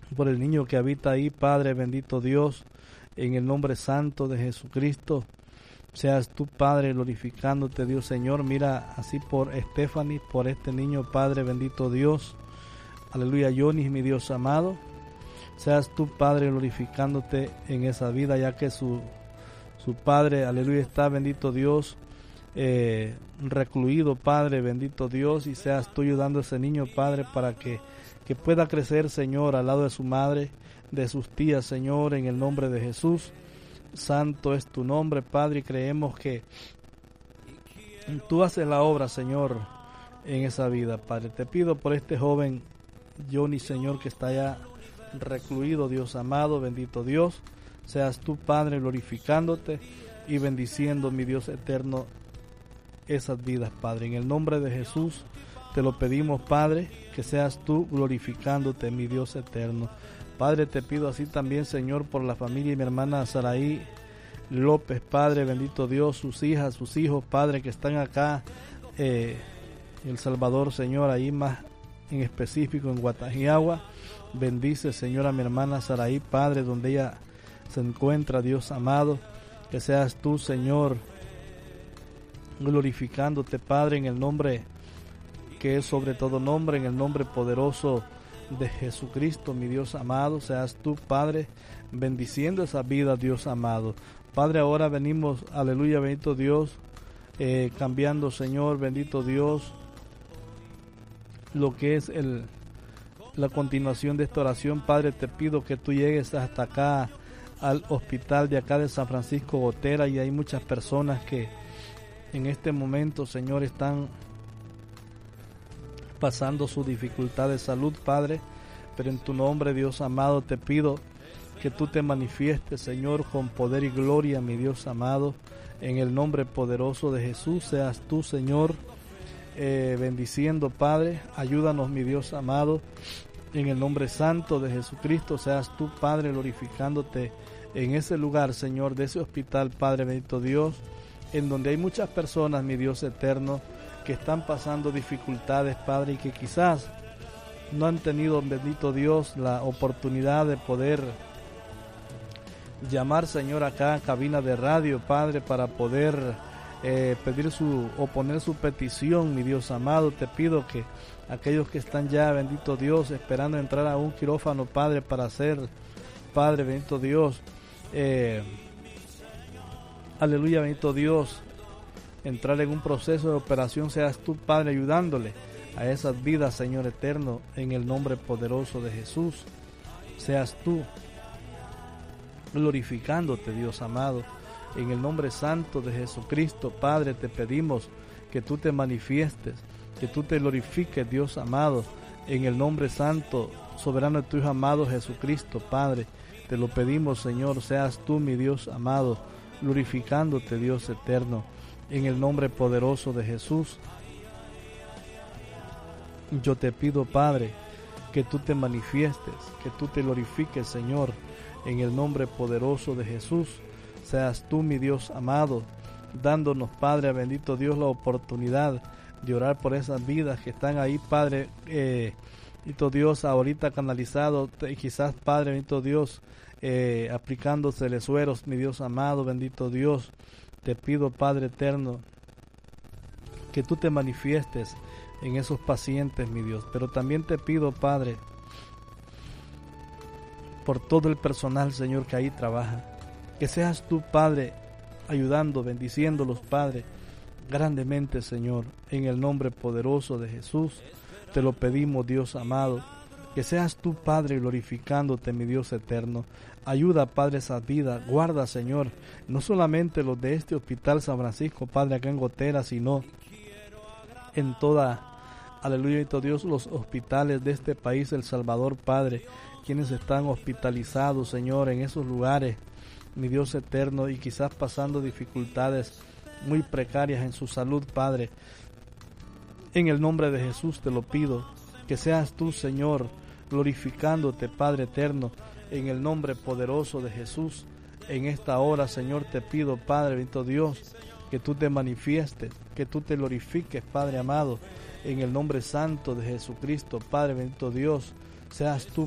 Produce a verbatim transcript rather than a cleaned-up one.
por el niño que habita ahí, Padre bendito Dios, en el nombre santo de Jesucristo. Seas tú, Padre, glorificándote, Dios Señor. Mira así por Stephanie, por este niño, Padre bendito Dios. Aleluya, Johnny, mi Dios amado. Seas tú, Padre, glorificándote en esa vida, ya que su, su Padre, aleluya, está, bendito Dios, eh, recluido, Padre bendito Dios, y seas tú ayudando a ese niño, Padre, para que, que pueda crecer, Señor, al lado de su madre, de sus tías, Señor, en el nombre de Jesús. Santo es tu nombre, Padre, y creemos que tú haces la obra, Señor, en esa vida, Padre. Te pido por este joven Johnny, Señor, que está allá recluido, Dios amado, bendito Dios. Seas tú, Padre, glorificándote y bendiciendo, mi Dios eterno, esas vidas, Padre. En el nombre de Jesús te lo pedimos, Padre, que seas tú glorificándote, mi Dios eterno. Padre, te pido así también, Señor, por la familia y mi hermana Saraí López, Padre, bendito Dios, sus hijas, sus hijos, Padre, que están acá eh, en El Salvador, Señor, ahí más en específico en Guatajiagua. Bendice, Señor, a mi hermana Saraí, Padre, donde ella se encuentra, Dios amado, que seas tú, Señor, glorificándote, Padre, en el nombre que es sobre todo nombre, en el nombre poderoso de Jesucristo, mi Dios amado. Seas tú, Padre, bendiciendo esa vida, Dios amado. Padre, ahora venimos, aleluya, bendito Dios, eh, cambiando, Señor, bendito Dios, lo que es el la continuación de esta oración. Padre, te pido que tú llegues hasta acá al hospital de acá de San Francisco Gotera, y hay muchas personas que en este momento, Señor, están pasando su dificultad de salud, Padre, pero en tu nombre, Dios amado, te pido que tú te manifiestes, Señor, con poder y gloria, mi Dios amado, en el nombre poderoso de Jesús. Seas tú, Señor, eh, bendiciendo, Padre, ayúdanos, mi Dios amado, en el nombre santo de Jesucristo. Seas tú, Padre, glorificándote en ese lugar, Señor, de ese hospital, Padre bendito Dios, en donde hay muchas personas, mi Dios eterno, que están pasando dificultades, Padre, y que quizás no han tenido, bendito Dios, la oportunidad de poder llamar, Señor, acá a cabina de radio, Padre, para poder eh, pedir su o poner su petición, mi Dios amado. Te pido que aquellos que están ya, bendito Dios, esperando entrar a un quirófano, Padre, para hacer, Padre, bendito Dios, eh, aleluya, bendito Dios, entrar en un proceso de operación, seas tú, Padre, ayudándole a esas vidas, Señor eterno, en el nombre poderoso de Jesús. Seas tú glorificándote, Dios amado, en el nombre santo de Jesucristo. Padre, te pedimos que tú te manifiestes, que tú te glorifiques, Dios amado, en el nombre santo, soberano de tu Hijo amado Jesucristo. Padre, te lo pedimos, Señor, seas tú, mi Dios amado, glorificándote, Dios eterno, en el nombre poderoso de Jesús. Yo te pido, Padre, que tú te manifiestes, que tú te glorifiques, Señor, en el nombre poderoso de Jesús. Seas tú, mi Dios amado, dándonos, Padre bendito Dios, la oportunidad de orar por esas vidas que están ahí, Padre eh, bendito Dios, ahorita canalizado, y quizás, Padre bendito Dios, eh, aplicándose sueros, mi Dios amado, bendito Dios. Te pido, Padre eterno, que tú te manifiestes en esos pacientes, mi Dios. Pero también te pido, Padre, por todo el personal, Señor, que ahí trabaja, que seas tú, Padre, ayudando, bendiciéndolos, Padre, grandemente, Señor, en el nombre poderoso de Jesús. Te lo pedimos, Dios amado, que seas tú, Padre, glorificándote, mi Dios eterno. Ayuda, Padre, esa vida. Guarda, Señor, no solamente los de este hospital San Francisco, Padre, acá en Gotera, sino en toda, aleluya, Dios, los hospitales de este país, El Salvador, Padre, quienes están hospitalizados, Señor, en esos lugares, mi Dios eterno, y quizás pasando dificultades muy precarias en su salud, Padre. En el nombre de Jesús te lo pido, que seas tú, Señor, glorificándote, Padre eterno, en el nombre poderoso de Jesús. En esta hora, Señor, te pido, Padre bendito Dios, que tú te manifiestes, que tú te glorifiques, Padre amado, en el nombre santo de Jesucristo. Padre bendito Dios, seas tú,